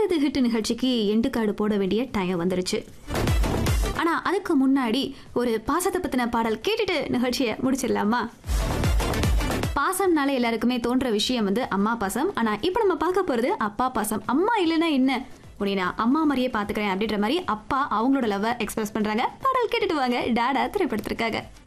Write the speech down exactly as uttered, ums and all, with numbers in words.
Bharathi hit நிகழ்ச்சிக்கு end card போட வேண்டிய டைம் வந்துருச்சு. ஆனா அதுக்கு முன்னாடி ஒரு பாசத்தை பத்தின பாடல் கேட்டுட்டு நிகழ்ச்சியை முடிச்சிடலாமா? பாசம்னால எல்லாருக்குமே தோன்ற விஷயம் வந்து அம்மா பாசம். ஆனா இப்ப நம்ம பார்க்க போறது அப்பா பாசம். அம்மா இல்லைன்னா என்ன அப்படின்னா அம்மா மாதிரியே பாத்துக்கிறேன் அப்படின்ற மாதிரி அப்பா அவங்களோட லவ் எக்ஸ்பிரஸ் பண்றாங்க. பாடல் கேட்டுட்டு வாங்க. டாடா திரைப்படத்திற்காக.